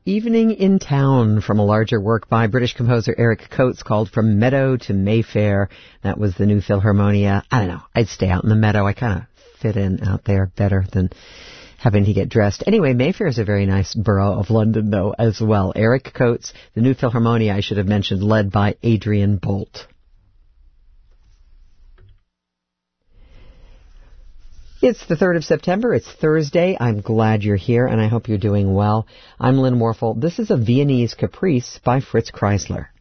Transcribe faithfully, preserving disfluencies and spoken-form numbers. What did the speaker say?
Evening in Town from a larger work by British composer Eric Coates called From Meadow to Mayfair. That was the New Philharmonia. I don't know. I'd stay out in the meadow. I kind of fit in out there better than having to get dressed. Anyway, Mayfair is a very nice borough of London, though, as well. Eric Coates, the New Philharmonia, I should have mentioned, led by Adrian Bolt. It's the third of September. It's Thursday. I'm glad you're here, and I hope you're doing well. I'm Lynn Warfel. This is a Viennese Caprice by Fritz Kreisler.